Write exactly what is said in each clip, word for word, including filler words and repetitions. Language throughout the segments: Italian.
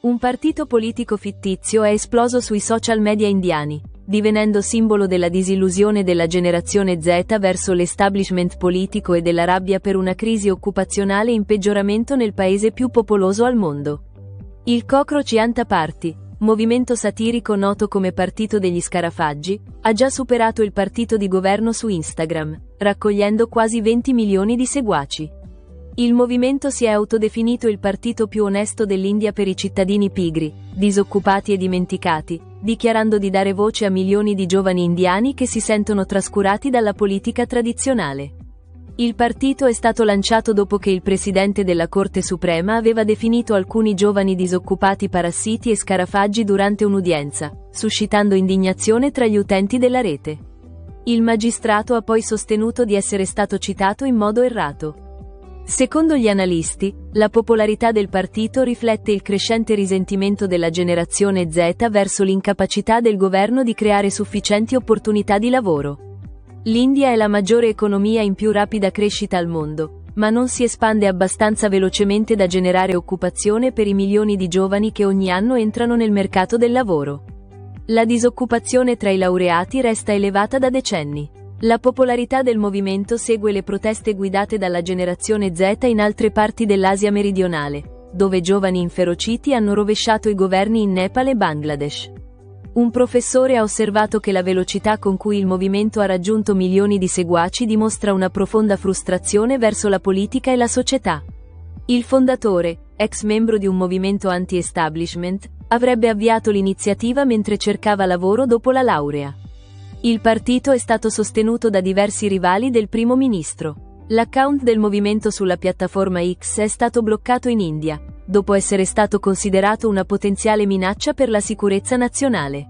Un partito politico fittizio è esploso sui social media indiani, divenendo simbolo della disillusione della generazione Z verso l'establishment politico e della rabbia per una crisi occupazionale in peggioramento nel paese più popoloso al mondo. Il Cockroach Janta Party, movimento satirico noto come Partito degli Scarafaggi, ha già superato il partito di governo su Instagram, raccogliendo quasi venti milioni di seguaci. Il movimento si è autodefinito il partito più onesto dell'India per i cittadini pigri, disoccupati e dimenticati, dichiarando di dare voce a milioni di giovani indiani che si sentono trascurati dalla politica tradizionale. Il partito è stato lanciato dopo che il presidente della Corte Suprema aveva definito alcuni giovani disoccupati parassiti e scarafaggi durante un'udienza, suscitando indignazione tra gli utenti della rete. Il magistrato ha poi sostenuto di essere stato citato in modo errato. Secondo gli analisti, la popolarità del partito riflette il crescente risentimento della generazione Z verso l'incapacità del governo di creare sufficienti opportunità di lavoro. L'India è la maggiore economia in più rapida crescita al mondo, ma non si espande abbastanza velocemente da generare occupazione per i milioni di giovani che ogni anno entrano nel mercato del lavoro. La disoccupazione tra i laureati resta elevata da decenni. La popolarità del movimento segue le proteste guidate dalla generazione Z in altre parti dell'Asia meridionale, dove giovani inferociti hanno rovesciato i governi in Nepal e Bangladesh. Un professore ha osservato che la velocità con cui il movimento ha raggiunto milioni di seguaci dimostra una profonda frustrazione verso la politica e la società. Il fondatore, ex membro di un movimento anti-establishment, avrebbe avviato l'iniziativa mentre cercava lavoro dopo la laurea. Il partito è stato sostenuto da diversi rivali del primo ministro. L'account del movimento sulla piattaforma X è stato bloccato in India, dopo essere stato considerato una potenziale minaccia per la sicurezza nazionale.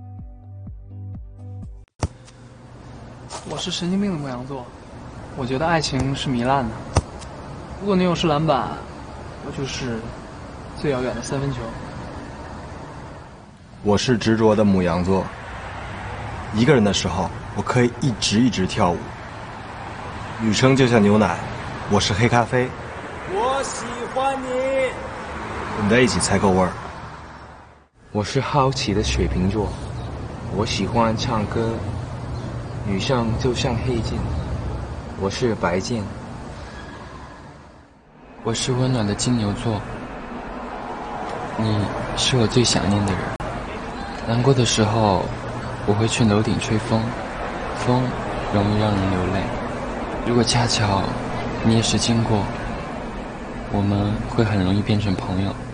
我是神经病的牧羊座，我觉得爱情是糜烂的。如果女友是篮板，我就是最遥远的三分球。 我是执着的牧羊座。一个人的时候，我可以一直一直跳舞。女生就像牛奶，我是黑咖啡。 我喜欢你。 我们在一起才够味儿。 我是好奇的水瓶座，我喜欢唱歌。女生就像黑镜，我是白剑。 我是温暖的金牛座，你是我最想念的人。难过的时候，我会去楼顶吹风，风容易让人流泪。如果恰巧你也是经过，我们会很容易变成朋友。